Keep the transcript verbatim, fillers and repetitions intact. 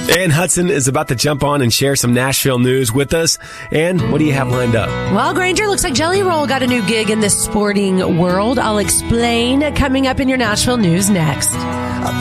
Ann Hudson is about to jump on and share some Nashville news with us. Ann, what do you have lined up? Well, Granger, looks like Jelly Roll got a new gig in the sporting world. I'll explain coming up in your Nashville news next.